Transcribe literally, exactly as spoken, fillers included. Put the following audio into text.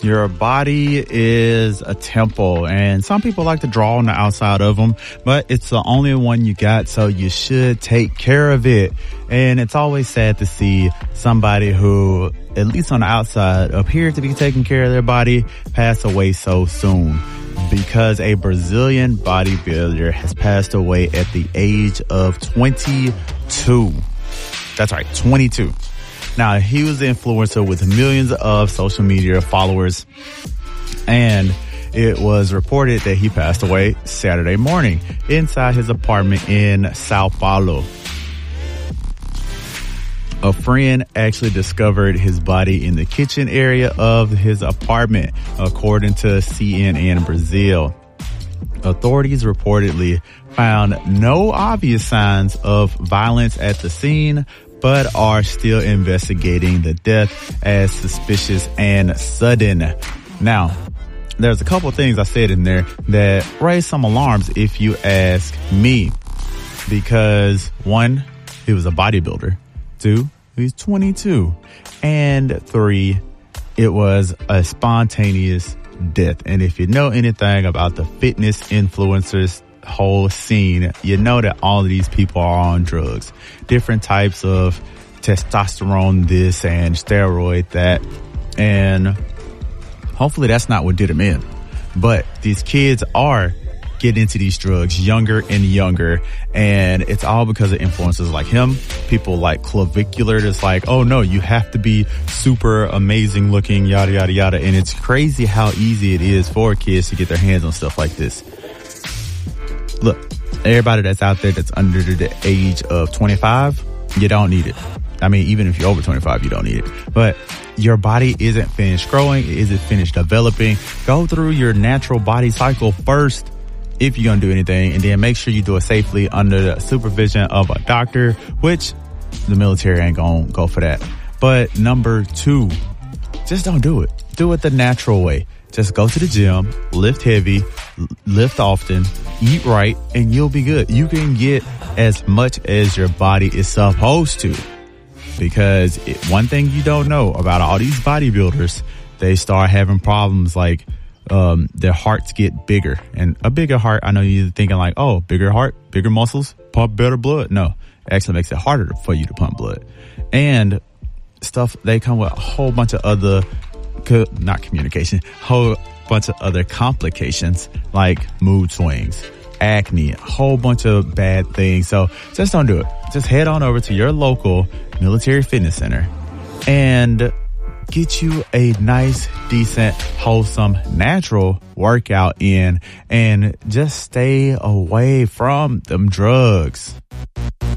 Your body is a temple, and some people like to draw on the outside of them, but it's the only one you got, so you should take care of it. And it's always sad to see somebody who, at least on the outside, appeared to be taking care of their body pass away so soon, because a Brazilian bodybuilder has passed away at the age of twenty-two. That's right, twenty-two. Now, he was the influencer with millions of social media followers, and it was reported that he passed away Saturday morning inside his apartment in Sao Paulo. A friend actually discovered his body in the kitchen area of his apartment, according to C N N Brazil. Authorities reportedly found no obvious signs of violence at the scene, but are still investigating the death as suspicious and sudden. Now, there's a couple of things I said in there that raise some alarms if you ask me. Because one, he was a bodybuilder. Two, he's twenty-two. And three, it was a spontaneous death. And if you know anything about the fitness influencers whole scene, you know that all of these people are on drugs, different types of testosterone this and steroid that, and hopefully that's not what did them in. But these kids are getting into these drugs younger and younger, and it's all because of influencers like him, people like Clavicular that's like, oh no, you have to be super amazing looking, yada yada yada. And it's crazy how easy it is for kids to get their hands on stuff like this. Look, everybody that's out there that's under the age of twenty-five, you don't need it. I mean, even if you're over twenty-five, you don't need it. But your body isn't finished growing. It isn't finished developing. Go through your natural body cycle first if you're going to do anything, and then make sure you do it safely under the supervision of a doctor, which the military ain't going to go for that. But number two, just don't do it. Do it the natural way. Just go to the gym, lift heavy, lift often, eat right, and you'll be good. You can get as much as your body is supposed to. Because it, one thing you don't know about all these bodybuilders, they start having problems like um, their hearts get bigger. And a bigger heart, I know you're thinking like, oh, bigger heart, bigger muscles, pump better blood. No, it actually makes it harder for you to pump blood. And stuff, they come with a whole bunch of other Co- not communication, whole bunch of other complications like mood swings, acne, a whole bunch of bad things. So just don't do it. Just head on over to your local military fitness center and get you a nice, decent, wholesome, natural workout in, and just stay away from them drugs.